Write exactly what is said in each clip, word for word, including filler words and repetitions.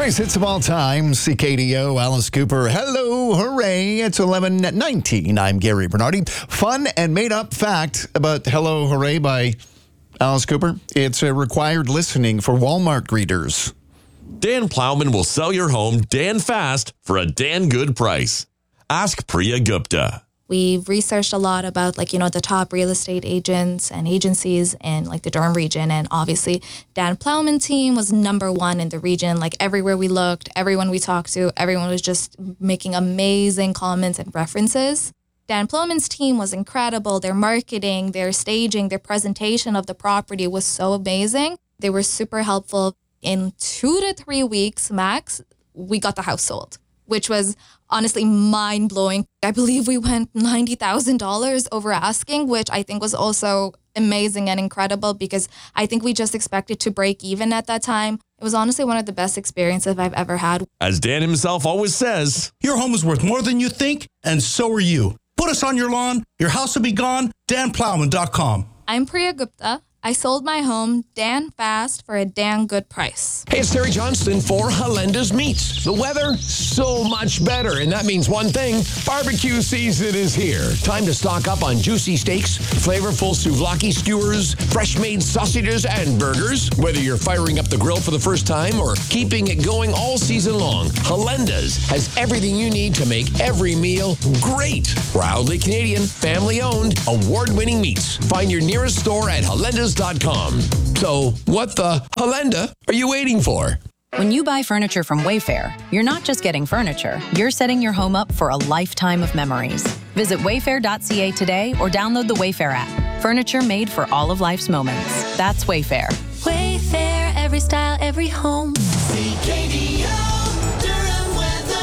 Greatest hits of all time, C K D O, Alice Cooper. Hello, hooray. It's eleven nineteen. I'm Gary Bernardi. Fun and made-up fact about Hello, Hooray by Alice Cooper. It's a required listening for Walmart greeters. Dan Plowman will sell your home Dan fast for a Dan good price. Ask Priya Gupta. We've researched a lot about, like, you know, the top real estate agents and agencies in, like, the Durham region. And obviously, Dan Plowman team was number one in the region. Like, everywhere we looked, everyone we talked to, everyone was just making amazing comments and references. Dan Plowman's team was incredible. Their marketing, their staging, their presentation of the property was so amazing. They were super helpful. In two to three weeks max, we got the house sold, which was honestly mind-blowing. I believe we went ninety thousand dollars over asking, which I think was also amazing and incredible because I think we just expected to break even at that time. It was honestly one of the best experiences I've ever had. As Dan himself always says, your home is worth more than you think, and so are you. Put us on your lawn, your house will be gone, dan plowman dot com. I'm Priya Gupta. I sold my home Dan fast for a Dan good price. Hey, it's Terry Johnston for Halenda's Meats. The weather, so much better, and that means one thing, barbecue season is here. Time to stock up on juicy steaks, flavorful souvlaki skewers, fresh-made sausages, and burgers. Whether you're firing up the grill for the first time or keeping it going all season long, Halenda's has everything you need to make every meal great. Proudly Canadian, family-owned, award-winning meats. Find your nearest store at halendas dot com. So, what the Halenda are you waiting for? When you buy furniture from Wayfair, you're not just getting furniture, you're setting your home up for a lifetime of memories. Visit wayfair dot c a today or download the Wayfair app. Furniture made for all of life's moments. That's Wayfair. Wayfair, every style, every home. C K D O, Durham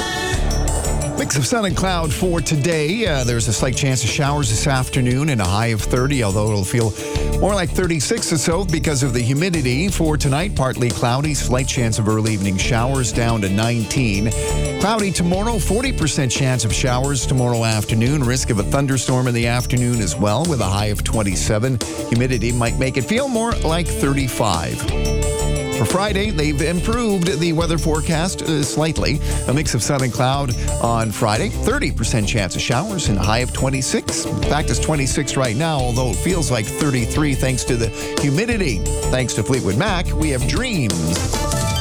weather. Mix of sun and cloud for today. Uh, there's a slight chance of showers this afternoon and a high of thirty, although it'll feel more like thirty-six or so because of the humidity. For tonight, partly cloudy, slight chance of early evening showers down to nineteen. Cloudy tomorrow, forty percent chance of showers tomorrow afternoon. Risk of a thunderstorm in the afternoon as well with a high of twenty-seven. Humidity might make it feel more like thirty-five. For Friday, they've improved the weather forecast uh, slightly. A mix of sun and cloud on Friday. thirty percent chance of showers and a high of twenty-six. In fact, it's twenty-six right now, although it feels like thirty-three thanks to the humidity. Thanks to Fleetwood Mac, we have Dreams.